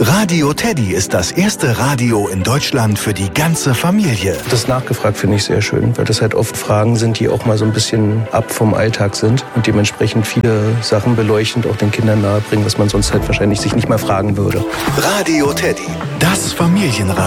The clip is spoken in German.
Radio Teddy ist das erste Radio in Deutschland für die ganze Familie. Das nachgefragt finde ich sehr schön, weil das halt oft Fragen sind, die auch mal so ein bisschen ab vom Alltag sind und dementsprechend viele Sachen beleuchtend auch den Kindern nahebringen, was man sonst halt wahrscheinlich sich nicht mal fragen würde. Radio Teddy, das Familienradio.